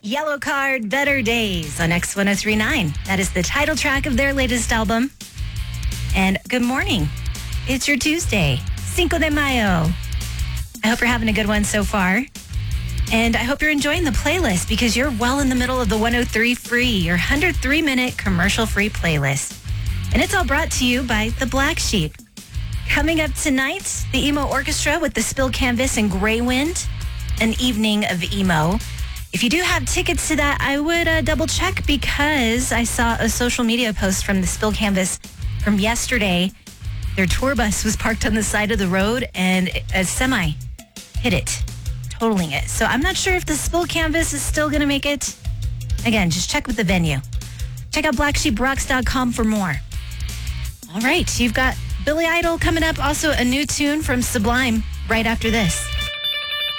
Yellow Card, Better Days on X1039. That is the title track of their latest album. And good morning. It's your Tuesday, Cinco de Mayo. I hope you're having a good one so far. And I hope you're enjoying the playlist because you're well in the middle of the 103 Free, your 103-minute commercial-free playlist. And it's all brought to you by The Black Sheep. Coming up tonight, the Emo Orchestra with the Spill Canvas and Grey Wind, an evening of emo. If you do have tickets to that, I would double check because I saw a social media post from the Spill Canvas from yesterday. Their tour bus was parked on the side of the road and a semi hit it, totaling it. So I'm not sure if the Spill Canvas is still going to make it. Again, just check with the venue. Check out blacksheeprocks.com for more. All right, you've got Billy Idol coming up, also a new tune from Sublime right after this.